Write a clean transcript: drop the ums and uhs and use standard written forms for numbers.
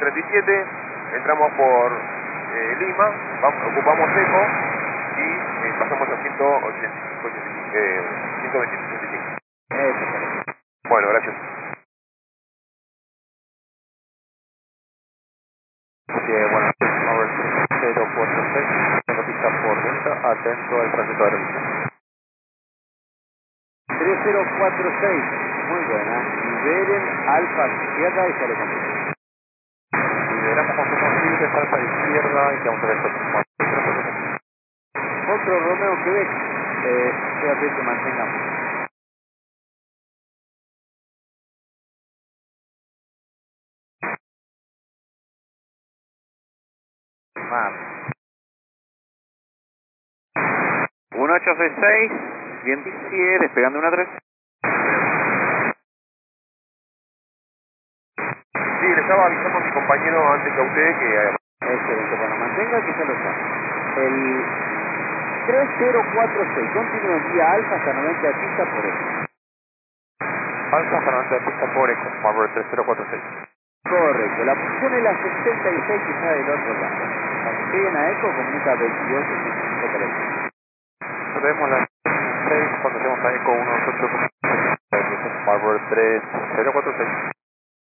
37, entramos por Lima, ocupamos Eco y pasamos a 185, 125. Bueno, gracias. Buenas noches, Power 046, tengo pista por venta, atento al tránsito de revisión. 3046, muy buena. Liberen Alfa izquierda y sale completo. Liberamos con posible, salsa izquierda y vamos a ver esto. Otro Romeo Quebec, fíjate que mantengamos. Más. 1866, bien 10, despegando 13. Sí, le estaba avisando a mi compañero antes que a usted que... Excelente, bueno, mantenga que ya lo está. El 3046, continúa en vía Alfa hasta 90 de pista por eso. Alfa para de pista por Eco, Power 3046. Correcto, la posición es la 66 que está del otro lado. Cuando lleguen a Eco, comunica 28 55 teléfono. Vemos la 6 cuando hacemos a Eco 128, Power 3046.